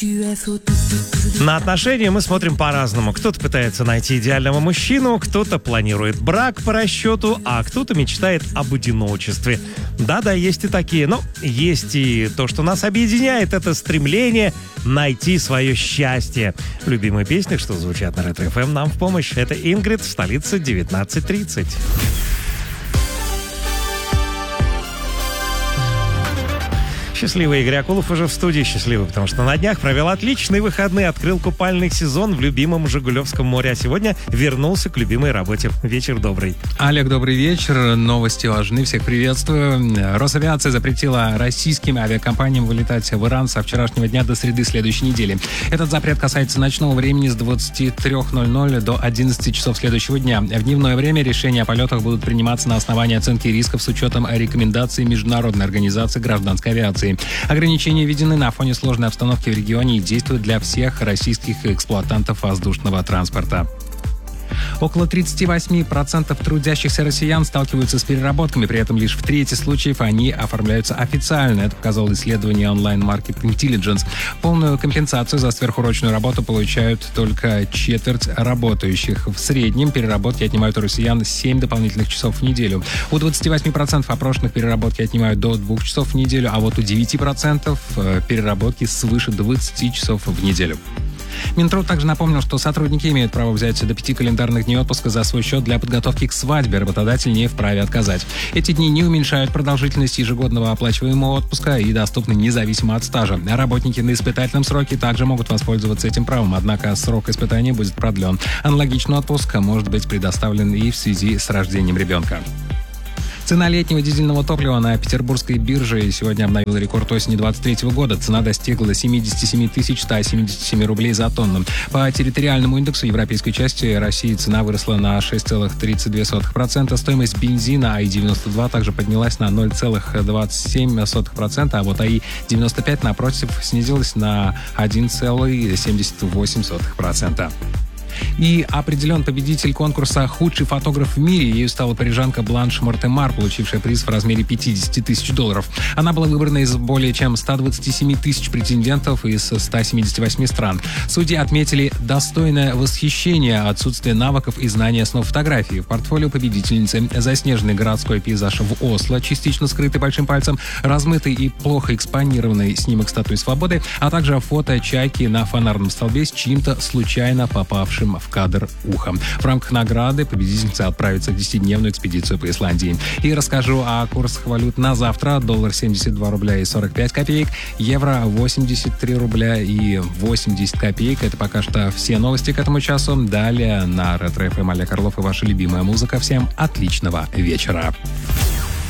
На отношения мы смотрим по-разному. Кто-то пытается найти идеального мужчину, кто-то планирует брак по расчету, а кто-то мечтает об одиночестве. Да-да, есть и такие. Но есть и то, что нас объединяет, это стремление найти свое счастье. Любимые песни, что звучат на Ретро ФМ, нам в помощь. Это Ингрид, столица 19:30. Счастливый Игорь Акулов уже в студии. Счастливый, потому что на днях провел отличные выходные, открыл купальный сезон в любимом Жигулевском море, а сегодня вернулся к любимой работе. Вечер добрый. Олег, добрый вечер. Новости важны. Всех приветствую. Росавиация запретила российским авиакомпаниям вылетать в Иран со вчерашнего дня до среды следующей недели. Этот запрет касается ночного времени с 23:00 до 11 часов следующего дня. В дневное время решения о полетах будут приниматься на основании оценки рисков с учетом рекомендаций Международной организации гражданской авиации. Ограничения введены на фоне сложной обстановки в регионе и действуют для всех российских эксплуатантов воздушного транспорта. Около 38% трудящихся россиян сталкиваются с переработками, при этом лишь в трети случаев они оформляются официально. Это показало исследование Online Market Intelligence. Полную компенсацию за сверхурочную работу получают только четверть работающих. В среднем переработки отнимают у россиян 7 дополнительных часов в неделю. У 28% опрошенных переработки отнимают до 2 часов в неделю, а вот у 9% переработки свыше 20 часов в неделю. Минтруд также напомнил, что сотрудники имеют право взять до 5 календарных дней отпуска за свой счет для подготовки к свадьбе. Работодатель не вправе отказать. Эти дни не уменьшают продолжительность ежегодного оплачиваемого отпуска и доступны независимо от стажа. Работники на испытательном сроке также могут воспользоваться этим правом, однако срок испытания будет продлен. Аналогичный отпуск может быть предоставлен и в связи с рождением ребенка. Цена летнего дизельного топлива на петербургской бирже сегодня обновила рекорд осени 2023 года. Цена достигла 77 177 рублей за тонну. По территориальному индексу европейской части России цена выросла на 6,32%. Стоимость бензина АИ-92 также поднялась на 0,27%, а вот АИ-95, напротив, снизилась на 1,78%. И определен победитель конкурса «Худший фотограф в мире». Ею стала парижанка Бланш Мортемар, получившая приз в размере $50 тысяч. Она была выбрана из более чем 127 тысяч претендентов из 178 стран. Судьи отметили достойное восхищение, отсутствие навыков и знания основ фотографии. В портфолио победительницы заснеженный городской пейзаж в Осло, частично скрытый большим пальцем, размытый и плохо экспонированный снимок статуи свободы, а также фото чайки на фонарном столбе с чьим-то случайно попавшим в кадр ухом. В рамках награды победительница отправится в 10-дневную экспедицию по Исландии. И расскажу о курсах валют на завтра. Доллар 72 рубля и 45 копеек, евро 83 рубля и 80 копеек. Это пока что все новости к этому часу. Далее на Ретро ФМ Олег Орлов и ваша любимая музыка. Всем отличного вечера.